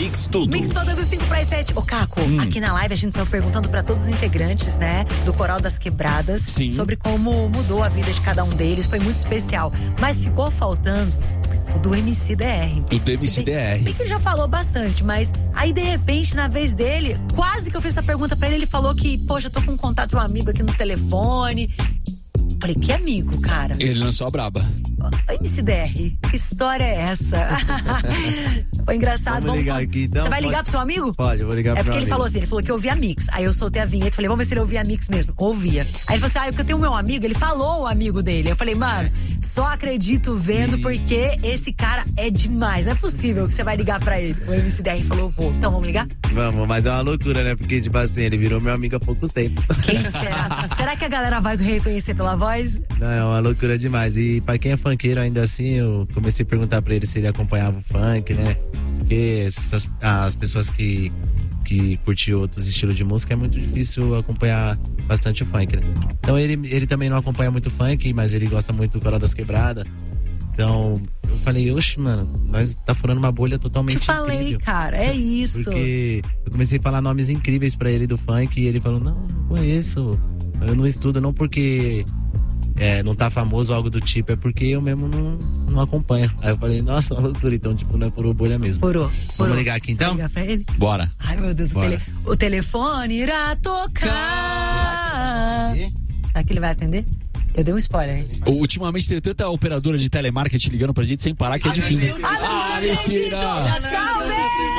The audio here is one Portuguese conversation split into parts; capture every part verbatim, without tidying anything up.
Mix Tudo. Mix faltando cinco para as sete. Ô, Caco, hum. aqui na live a gente saiu perguntando para todos os integrantes, né, do Coral das Quebradas, Sim. sobre como mudou a vida de cada um deles. Foi muito especial. Mas ficou faltando o do M C D R. O do M C D R. Se bem que ele já falou bastante, mas aí de repente, na vez dele, quase que eu fiz essa pergunta pra ele, ele falou que, poxa, eu tô com um contato de um amigo aqui no telefone. Falei, que amigo, cara? Ele lançou a braba. Ô, M C D R, que história é essa? Foi engraçado. Vamos ligar aqui, então. Você vai ligar pode... pro seu amigo? Pode, eu vou ligar pro É porque meu ele amigo. falou assim, ele falou que ouvia a Mix. Aí eu soltei a vinheta, falei, vamos ver se ele ouvia a Mix mesmo. Ouvia. Aí ele falou assim, ah, eu tenho meu amigo, ele falou o amigo dele. Eu falei, mano, só acredito vendo, porque esse cara é demais. Não é possível que você vai ligar pra ele. O M C D R falou, vou. Então vamos ligar? Vamos, mas é uma loucura, né? Porque, tipo assim, ele virou meu amigo há pouco tempo. Quem será? Será que a galera vai reconhecer pela voz? Não, é uma loucura demais. E pra quem é funkeiro ainda assim, eu comecei a perguntar pra ele se ele acompanhava o funk, né? Porque essas, as pessoas que, que curtiam outros estilos de música é muito difícil acompanhar bastante o funk, né? Então ele, ele também não acompanha muito funk, mas ele gosta muito do Coral das Quebradas. Então eu falei, oxe, mano, nós tá furando uma bolha totalmente incrível. Te falei, cara, é isso. Porque eu comecei a falar nomes incríveis pra ele do funk e ele falou, não, não conheço, eu não estudo, não porque é, não tá famoso ou algo do tipo, é porque eu mesmo não, não acompanho. Aí eu falei, nossa, uma loucura, então tipo, não é furou bolha mesmo. Furou. Vamos ligar aqui então? Vamos ligar pra ele? Bora. Ai, meu Deus, o, tele... o telefone irá tocar. Será que ele vai atender? Eu dei um spoiler, hein? Ultimamente tem tanta operadora de telemarketing ligando pra gente sem parar que é difícil. Ah, não, ah, mentira! Salve!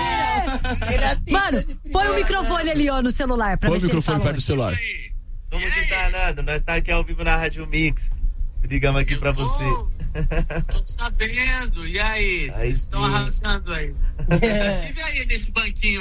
Mano, põe o microfone ali, ó, no celular. Pra põe ver o microfone perto do celular. Como que tá, Nando? Nós tá aqui ao vivo na Rádio Mix. Ligamos aqui pra você. Tô sabendo. E aí? Estão arrasando aí. É. Vive aí nesse banquinho.